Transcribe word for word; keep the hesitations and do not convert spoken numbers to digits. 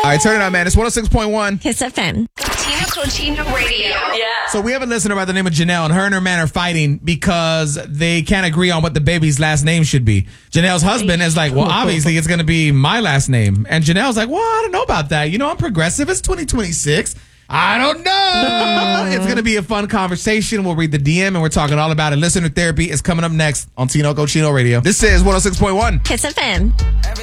All right, turn it on, man. It's one oh six point one. Kiss F M. Tino Cochino Radio. Yeah. So we have a listener by the name of Janelle, and her and her man are fighting because they can't agree on what the baby's last name should be. Janelle's husband is like, well, obviously it's going to be my last name. And Janelle's like, well, I don't know about that. You know, I'm progressive. It's twenty twenty-six. I don't know. It's going to be a fun conversation. We'll read the D M, and we're talking all about it. Listener therapy is coming up next on Tino Cochino Radio. This is one oh six point one. Kiss F M.